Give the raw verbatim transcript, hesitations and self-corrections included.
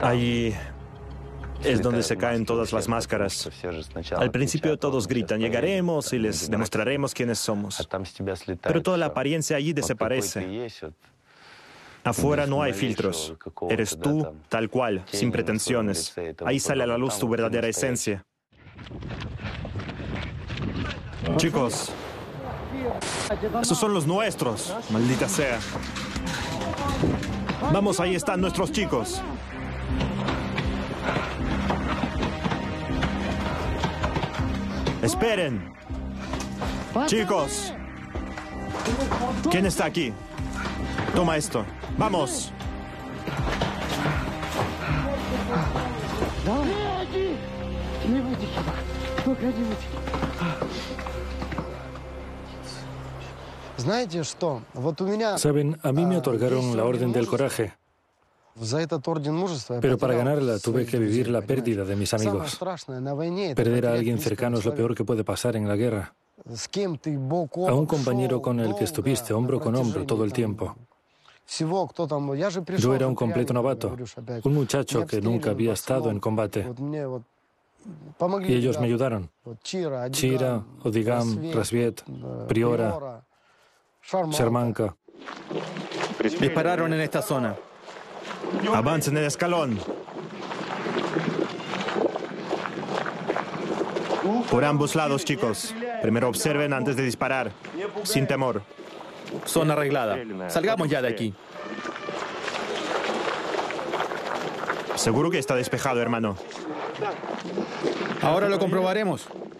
Ahí es donde se caen todas las máscaras. Al principio todos gritan, llegaremos y les demostraremos quiénes somos. Pero toda la apariencia allí desaparece. Afuera no hay filtros. Eres tú tal cual, sin pretensiones. Ahí sale a la luz tu verdadera esencia. Chicos, esos son los nuestros, maldita sea. Vamos, ahí están nuestros chicos. Esperen. Chicos. ¿Quién está aquí? Toma esto. ¡Vamos! Saben, a mí me otorgaron la Orden del Coraje, pero para ganarla tuve que vivir la pérdida de mis amigos. Perder a alguien cercano es lo peor que puede pasar en la guerra. A un compañero con el que estuviste hombro con hombro todo el tiempo. Yo era un completo novato, un muchacho que nunca había estado en combate. Y ellos me ayudaron. Chira, Odigam, Rasviet, Priora, Shermanka. Dispararon en esta zona. Avancen el escalón. Por ambos lados, chicos. Primero observen antes de disparar. Sin temor. Zona arreglada. Salgamos ya de aquí. Seguro que está despejado, hermano. Ahora lo comprobaremos.